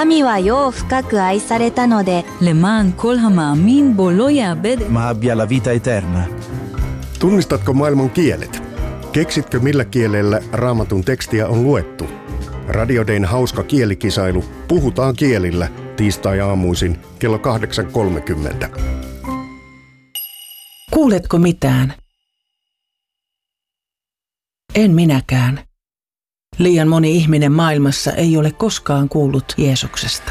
神は世を深く愛されたので למען כל המאמין bו לא יאבד. Ma abbia la vita eterna. Tunnistatko maailman kielet? Keksitkö millä kielellä Raamatun tekstiä on luettu? Radio Dayn hauska kielikisailu Puhutaan kielillä tiistai-aamuisin kello 8.30. Kuuletko mitään? En minäkään. Liian moni ihminen maailmassa ei ole koskaan kuullut Jeesuksesta.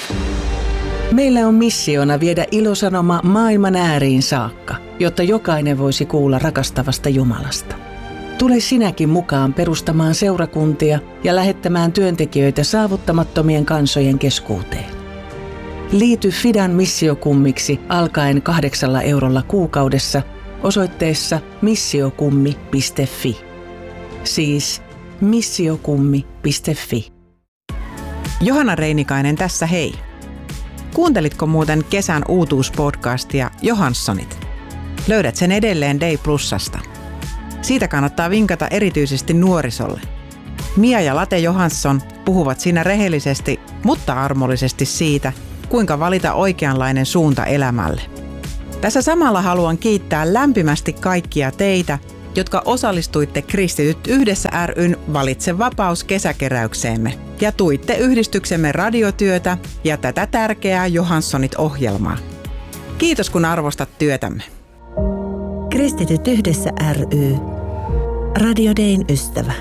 Meillä on missiona viedä ilosanoma maailman ääriin saakka, jotta jokainen voisi kuulla rakastavasta Jumalasta. Tule sinäkin mukaan perustamaan seurakuntia ja lähettämään työntekijöitä saavuttamattomien kansojen keskuuteen. Liity Fidan missiokummiksi alkaen 8 eurolla kuukaudessa osoitteessa missiokummi.fi. Siis missiokummi.fi. Johanna Reinikainen tässä hei. Kuuntelitko muuten kesän uutuuspodcastia Johanssonit? Löydät sen edelleen Day Plusasta. Siitä kannattaa vinkata erityisesti nuorisolle. Mia ja Late Johansson puhuvat siinä rehellisesti, mutta armollisesti siitä, kuinka valita oikeanlainen suunta elämälle. Tässä samalla haluan kiittää lämpimästi kaikkia teitä, jotka osallistuitte Kristityt yhdessä ry:n Valitse vapaus -kesäkeräykseemme ja tuitte yhdistyksemme radiotyötä ja tätä tärkeää Johanssonit-ohjelmaa. Kiitos kun arvostat työtämme. Kristityt yhdessä ry. Radio Dayn ystävä.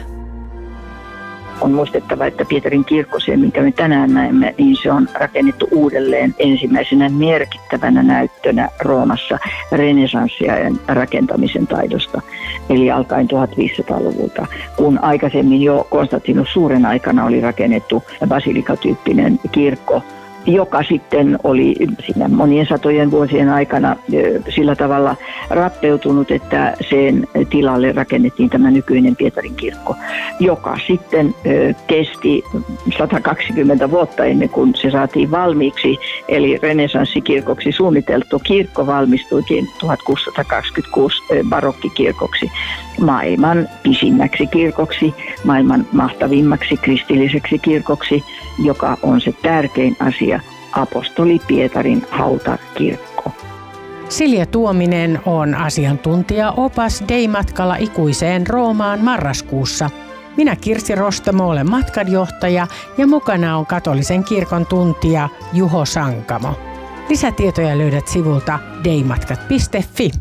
On muistettava, että Pietarin kirkko, se minkä me tänään näemme, niin se on rakennettu uudelleen ensimmäisenä merkittävänä näyttönä Roomassa renesanssiajan rakentamisen taidosta. Eli alkaen 1500-luvulta, kun aikaisemmin jo Konstantinus Suuren aikana oli rakennettu basilikatyyppinen kirkko, joka sitten oli siinä monien satojen vuosien aikana sillä tavalla rappeutunut, että sen tilalle rakennettiin tämä nykyinen Pietarin kirkko, joka sitten kesti 120 vuotta ennen kuin se saatiin valmiiksi. Eli renesanssikirkoksi suunniteltu kirkko valmistuikin 1626 barokkikirkoksi, maailman pisimmäksi kirkoksi, maailman mahtavimmaksi kristilliseksi kirkoksi, joka on se tärkein asia, apostoli Pietarin hautakirkko. Silja Tuominen on asiantuntija-opas Day-matkalla ikuiseen Roomaan marraskuussa. Minä Kirsi Rostamo olen matkanjohtaja ja mukana on katolisen kirkon tuntija Juho Sankamo. Lisätietoja löydät sivulta daymatkat.fi.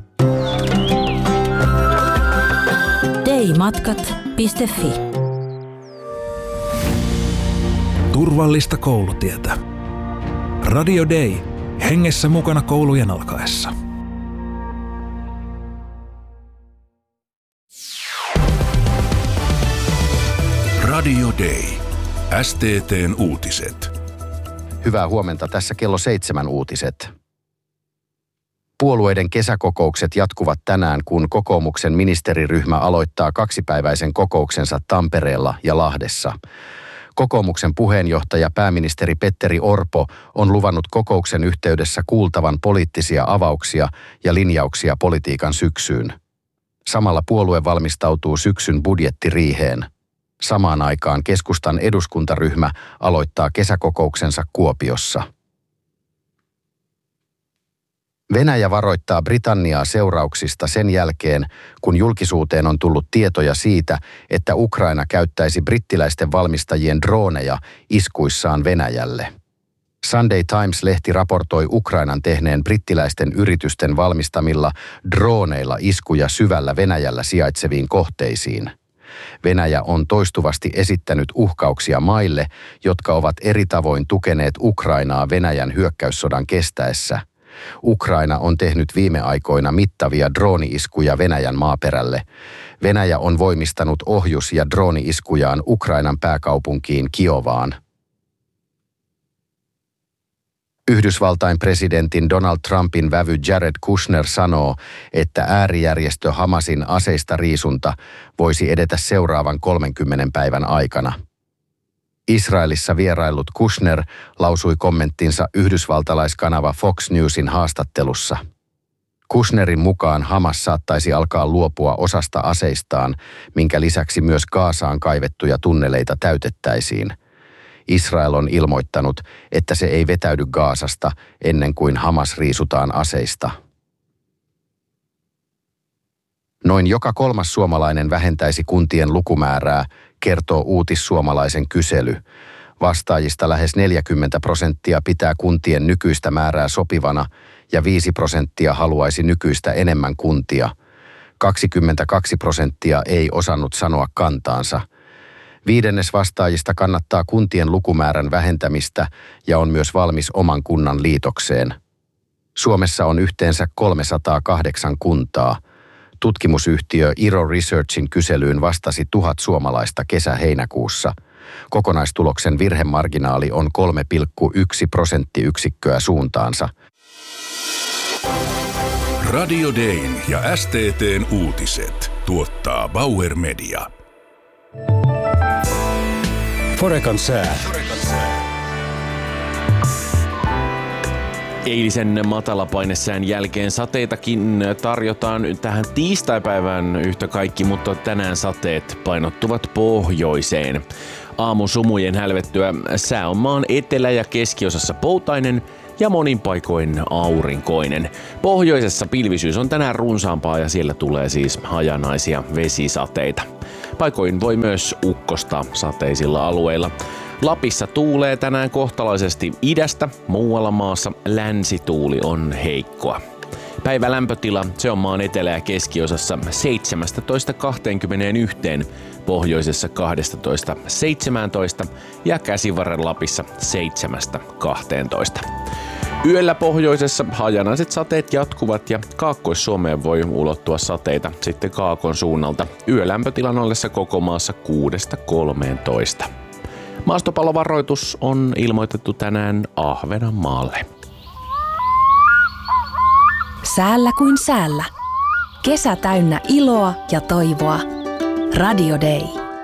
daymatkat.fi. Turvallista koulutietä. Radio Day. Hengessä mukana koulujen alkaessa. Radio Day. STT:n uutiset. Hyvää huomenta, tässä kello 7 uutiset. Puolueiden kesäkokoukset jatkuvat tänään, kun kokoomuksen ministeriryhmä aloittaa 2-päiväisen kokouksensa Tampereella ja Lahdessa. Kokoomuksen puheenjohtaja pääministeri Petteri Orpo on luvannut kokouksen yhteydessä kuultavan poliittisia avauksia ja linjauksia politiikan syksyyn. Samalla puolue valmistautuu syksyn budjettiriiheen. Samaan aikaan keskustan eduskuntaryhmä aloittaa kesäkokouksensa Kuopiossa. Venäjä varoittaa Britanniaa seurauksista sen jälkeen, kun julkisuuteen on tullut tietoja siitä, että Ukraina käyttäisi brittiläisten valmistajien drooneja iskuissaan Venäjälle. Sunday Times-lehti raportoi Ukrainan tehneen brittiläisten yritysten valmistamilla drooneilla iskuja syvällä Venäjällä sijaitseviin kohteisiin. Venäjä on toistuvasti esittänyt uhkauksia maille, jotka ovat eri tavoin tukeneet Ukrainaa Venäjän hyökkäyssodan kestäessä. Ukraina on tehnyt viime aikoina mittavia drooni-iskuja Venäjän maaperälle. Venäjä on voimistanut ohjus- ja drooni-iskujaan Ukrainan pääkaupunkiin Kiovaan. Yhdysvaltain presidentin Donald Trumpin vävy Jared Kushner sanoo, että äärijärjestö Hamasin aseista riisunta voisi edetä seuraavan 30 päivän aikana. Israelissa vieraillut Kushner lausui kommenttinsa yhdysvaltalaiskanava Fox Newsin haastattelussa. Kushnerin mukaan Hamas saattaisi alkaa luopua osasta aseistaan, minkä lisäksi myös Gazaan kaivettuja tunneleita täytettäisiin. Israel on ilmoittanut, että se ei vetäydy Gazasta ennen kuin Hamas riisutaan aseista. Noin joka 3. suomalainen vähentäisi kuntien lukumäärää, kertoo Uutissuomalaisen kysely. Vastaajista lähes 40% pitää kuntien nykyistä määrää sopivana ja 5% haluaisi nykyistä enemmän kuntia. 22% ei osannut sanoa kantaansa. 5. vastaajista kannattaa kuntien lukumäärän vähentämistä ja on myös valmis oman kunnan liitokseen. Suomessa on yhteensä 308 kuntaa. Tutkimusyhtiö Iro Researchin kyselyyn vastasi 1000 suomalaista kesä-heinäkuussa. Kokonaistuloksen virhemarginaali on 3,1 prosenttiyksikköä suuntaansa. Radio Dayn ja STT:n uutiset tuottaa Bauer Media. Forecan sää. Eilisen matalapainesään jälkeen sateitakin tarjotaan tähän tiistaipäivään yhtä kaikki, mutta tänään sateet painottuvat pohjoiseen. Aamusumujen hälvettyä sää on maan etelä- ja keskiosassa poutainen ja monin paikoin aurinkoinen. Pohjoisessa pilvisyys on tänään runsaampaa ja siellä tulee siis hajanaisia vesisateita. Paikoin voi myös ukkostaa sateisilla alueilla. Lapissa tuulee tänään kohtalaisesti idästä, muualla maassa länsituuli on heikkoa. Päivän lämpötila, se on maan etelä- ja keskiosassa 17-21, pohjoisessa 12-17 ja Käsivarren Lapissa 7-12. Yöllä pohjoisessa hajanaiset sateet jatkuvat ja Kaakkois-Suomeen voi ulottua sateita sitten kaakon suunnalta yölämpötilan ollessa koko maassa 6-13. Maastopallovaroitus on ilmoitettu tänään Ahvenanmaalle. Säällä kuin säällä. Kesä täynnä iloa ja toivoa. Radio Day.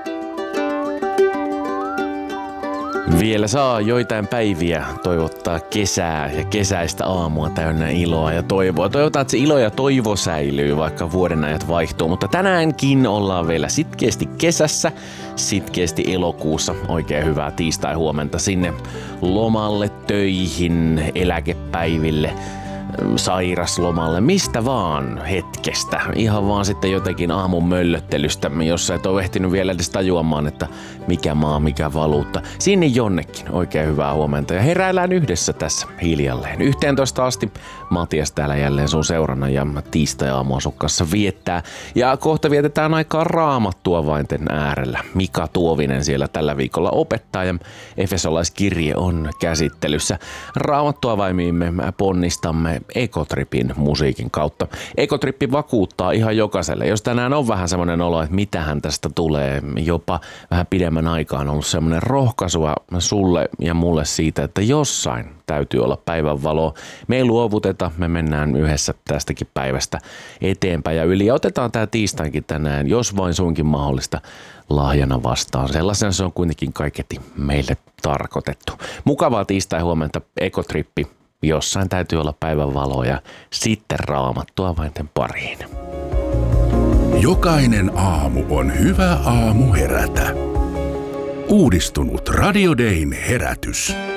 Vielä saa joitain päiviä toivottaa kesää ja kesäistä aamua täynnä iloa ja toivoa. Toivotaan, että se ilo ja toivo säilyy, vaikka vuodenajat vaihtuu. Mutta tänäänkin ollaan vielä sitkeästi kesässä, sitkeästi elokuussa. Oikein hyvää tiistai-huomenta sinne lomalle, töihin, eläkepäiville, sairaslomalle, mistä vaan hetkestä. Ihan vaan sitten jotenkin aamun möllöttelystä, jossa et ole ehtinyt vielä edes tajuamaan, että mikä maa, mikä valuutta. Sinne jonnekin oikein hyvää huomenta ja heräillään yhdessä tässä hiljalleen. 11 asti Matias täällä jälleen sun seurana ja tiistai-aamua sun kanssa viettää. Ja kohta vietetään aikaa raamattuavainten äärellä. Mika Tuovinen siellä tällä viikolla opettaa ja efesolaiskirje on käsittelyssä. Raamattuavaimiimme ponnistamme Ekotripin musiikin kautta. Ekotrippi vakuuttaa ihan jokaiselle. Jos tänään on vähän semmoinen olo, että mitähän tästä tulee, jopa vähän pidemmän aikaa on ollut semmoinen rohkaisua sulle ja mulle siitä, että jossain täytyy olla päivänvaloa. Me ei luovuteta, me mennään yhdessä tästäkin päivästä eteenpäin ja yli. Ja otetaan tää tiistainkin tänään, jos vain suinkin mahdollista, lahjana vastaan. Sellaisen se on kuitenkin kaiketi meille tarkoitettu. Mukavaa tiistai-huomenta, Ekotrippi. Jossain täytyy olla päivänvaloa ja sitten raamattuavainten pariin. Jokainen aamu on hyvä aamu herätä. Uudistunut Radio Dayn herätys.